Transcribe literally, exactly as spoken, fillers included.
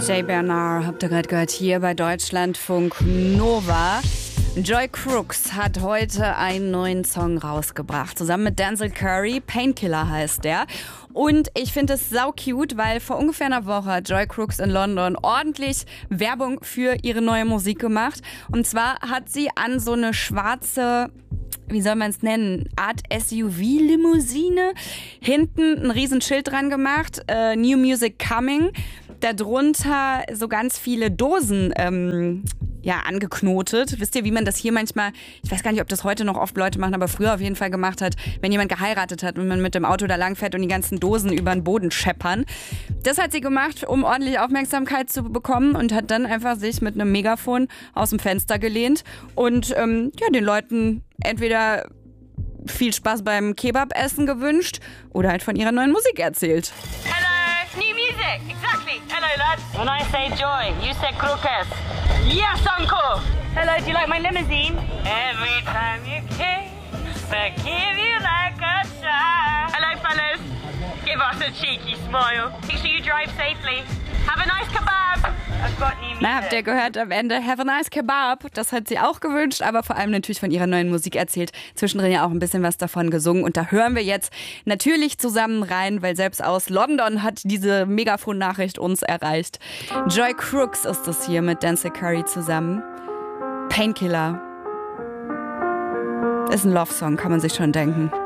Jay Bernard habt ihr gerade gehört hier bei Deutschlandfunk Nova. Joy Crooks hat heute einen neuen Song rausgebracht, zusammen mit Denzel Curry. Painkiller heißt der. Und ich finde es sau cute, weil vor ungefähr einer Woche hat Joy Crooks in London ordentlich Werbung für ihre neue Musik gemacht. Und zwar hat sie an so eine schwarze, wie soll man es nennen, Art S U V-Limousine hinten ein riesen Schild dran gemacht, äh, New Music Coming. Darunter so ganz viele Dosen ähm, ja, angeknotet. Wisst ihr, wie man das hier manchmal, ich weiß gar nicht, ob das heute noch oft Leute machen, aber früher auf jeden Fall gemacht hat, wenn jemand geheiratet hat und man mit dem Auto da langfährt und die ganzen Dosen über den Boden scheppern. Das hat sie gemacht, um ordentlich Aufmerksamkeit zu bekommen und hat dann einfach sich mit einem Megafon aus dem Fenster gelehnt und ähm, ja, den Leuten entweder viel Spaß beim Kebab-Essen gewünscht oder halt von ihrer neuen Musik erzählt. Hello, new music, exactly. Hello, lads. When I say Joy, you said Crooks. Yes, uncle. Hello, do you like my limousine? Every time you kiss, I give you like a child. Hello, fellas. Give us a cheeky smile. Make sure you drive safely. Have a nice kebab. I've got new music. Na, habt ihr gehört am Ende? Have a nice kebab. Das hat sie auch gewünscht, aber vor allem natürlich von ihrer neuen Musik erzählt. Zwischendrin ja auch ein bisschen was davon gesungen. Und da hören wir jetzt natürlich zusammen rein, weil selbst aus London hat diese Megafon-Nachricht uns erreicht. Joy Crooks ist es hier mit Denzel Curry zusammen. Painkiller. Ist ein Love-Song, kann man sich schon denken.